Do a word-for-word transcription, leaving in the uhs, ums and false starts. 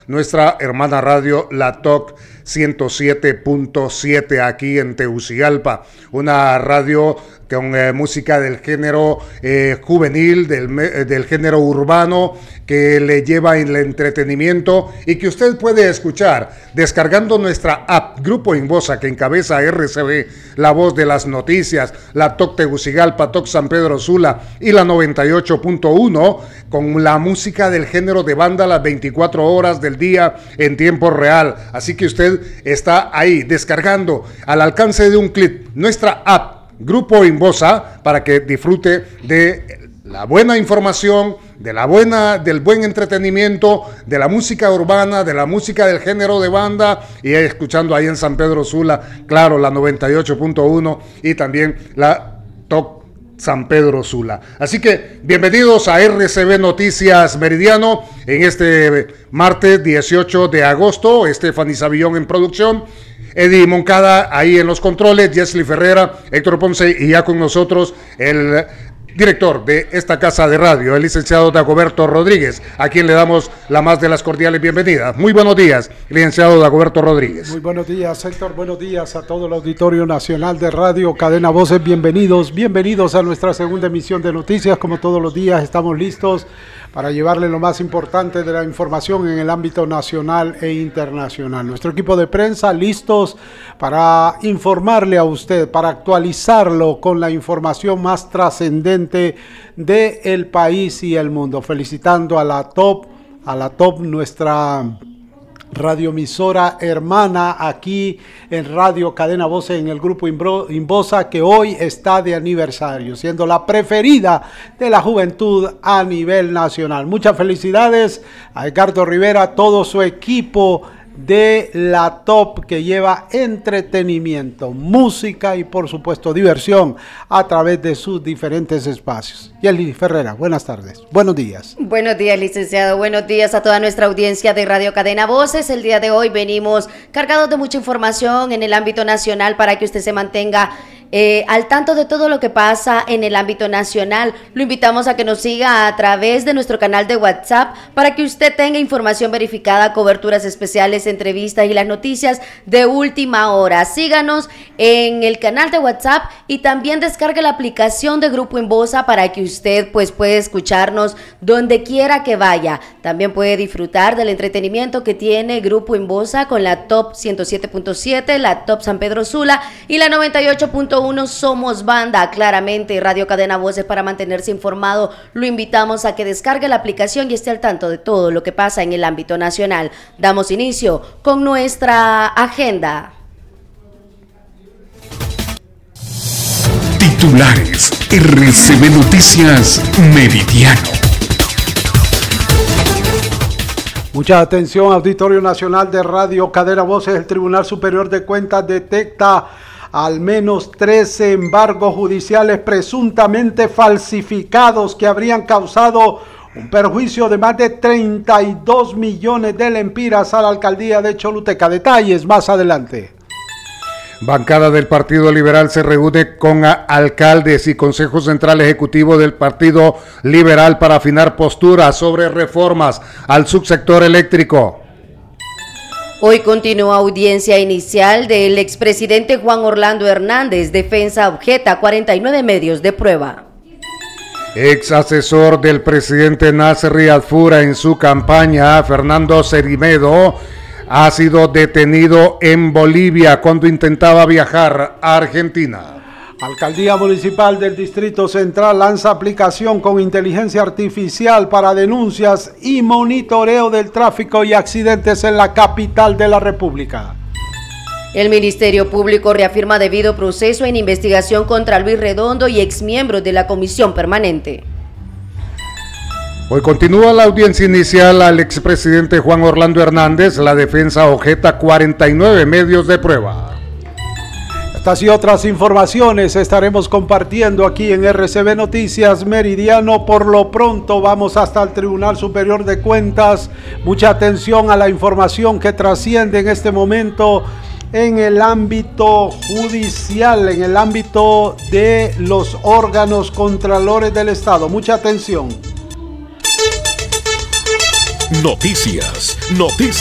Nuestra hermana radio, la T O C ciento siete punto siete, aquí en Tegucigalpa, una radio con eh, música del género eh, juvenil, del, eh, del género urbano, que le lleva el entretenimiento y que usted puede escuchar descargando nuestra app Grupo Inbosa, que encabeza R C B, la voz de las noticias, la T O C Tegucigalpa, T O C San Pedro Sula y la noventa y ocho punto uno, con la música del género de banda las veinticuatro horas del día en tiempo real. Así que usted está ahí descargando al alcance de un clic nuestra app Grupo Inbosa para que disfrute de la buena información, de la buena, del buen entretenimiento, de la música urbana, de la música del género de banda, y escuchando ahí en San Pedro Sula, claro, la noventa y ocho punto uno y también la T O C San Pedro Sula. Así que bienvenidos a R C B Noticias Meridiano en este martes dieciocho de agosto. Estefany Savillón en producción, Eddie Moncada ahí en los controles, Jesly Ferrera, Héctor Ponce y ya con nosotros el director de esta casa de radio, el licenciado Dagoberto Rodríguez, a quien le damos la más de las cordiales bienvenidas. Muy buenos días, licenciado Dagoberto Rodríguez. Muy buenos días, Héctor. Buenos días a todo el Auditorio Nacional de Radio Cadena Voces. Bienvenidos, bienvenidos a nuestra segunda emisión de noticias. Como todos los días, estamos listos para llevarle lo más importante de la información en el ámbito nacional e internacional. Nuestro equipo de prensa listos para informarle a usted, para actualizarlo con la información más trascendente del país y el mundo. Felicitando a la T O P, a la T O P, nuestra radioemisora hermana aquí en Radio Cadena Voces, en el Grupo Inbosa, que hoy está de aniversario, siendo la preferida de la juventud a nivel nacional. Muchas felicidades a Edgardo Rivera, todo su equipo de la T O P, que lleva entretenimiento, música y por supuesto diversión a través de sus diferentes espacios. Jesly Ferrera, buenas tardes, buenos días. Buenos días, licenciado, buenos días a toda nuestra audiencia de Radio Cadena Voces. El día de hoy venimos cargados de mucha información en el ámbito nacional para que usted se mantenga Eh, al tanto de todo lo que pasa en el ámbito nacional. Lo invitamos a que nos siga a través de nuestro canal de WhatsApp para que usted tenga información verificada, coberturas especiales, entrevistas y las noticias de última hora. Síganos en el canal de WhatsApp y también descargue la aplicación de Grupo Inbosa para que usted pues pueda escucharnos donde quiera que vaya. También puede disfrutar del entretenimiento que tiene Grupo Inbosa con la T O P ciento siete punto siete, la T O P San Pedro Sula y la noventa y ocho punto uno Somos Banda. Claramente Radio Cadena Voces, para mantenerse informado, lo invitamos a que descargue la aplicación y esté al tanto de todo lo que pasa en el ámbito nacional. Damos inicio con nuestra agenda. Titulares R C B Noticias Meridiano. Mucha atención, Auditorio Nacional de Radio Cadena Voces. El Tribunal Superior de Cuentas detecta al menos trece embargos judiciales presuntamente falsificados que habrían causado un perjuicio de más de treinta y dos millones de lempiras a la alcaldía de Choluteca. Detalles más adelante. Bancada del Partido Liberal se reúne con alcaldes y Consejo Central Ejecutivo del Partido Liberal para afinar posturas sobre reformas al subsector eléctrico. Hoy continúa audiencia inicial del expresidente Juan Orlando Hernández. Defensa objeta cuarenta y nueve medios de prueba. Ex asesor del presidente Nasser Riyad Fura en su campaña, Fernando Cerimedo, ha sido detenido en Bolivia cuando intentaba viajar a Argentina. Alcaldía Municipal del Distrito Central lanza aplicación con inteligencia artificial para denuncias y monitoreo del tráfico y accidentes en la capital de la República. El Ministerio Público reafirma debido proceso en investigación contra Luis Redondo y exmiembros de la Comisión Permanente. Hoy continúa la audiencia inicial al expresidente Juan Orlando Hernández. La defensa objeta cuarenta y nueve medios de prueba. Estas y otras informaciones estaremos compartiendo aquí en R C B Noticias Meridiano. Por lo pronto vamos hasta el Tribunal Superior de Cuentas. Mucha atención a la información que trasciende en este momento en el ámbito judicial, en el ámbito de los órganos contralores del Estado. Mucha atención. Noticias, noticias.